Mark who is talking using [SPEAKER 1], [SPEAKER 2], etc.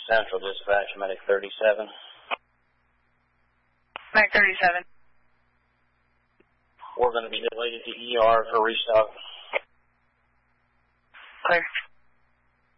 [SPEAKER 1] Central Dispatch, Medic 37.
[SPEAKER 2] Medic 37.
[SPEAKER 1] We're going to be delayed to ER for restock.
[SPEAKER 2] Clear.